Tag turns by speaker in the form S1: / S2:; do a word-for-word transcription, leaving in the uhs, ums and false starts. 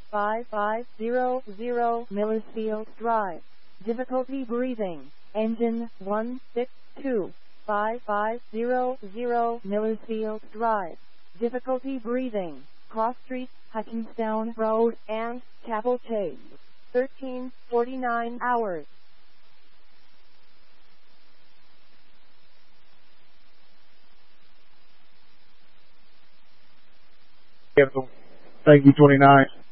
S1: five five zero zero Millerfield Drive. Difficulty breathing. Engine one six two. five five zero zero Millerfield Drive. Difficulty breathing. Cross Street, Hutchinstown Road, and Chapel Chase. thirteen forty-nine hours.
S2: Thank you, twenty-nine.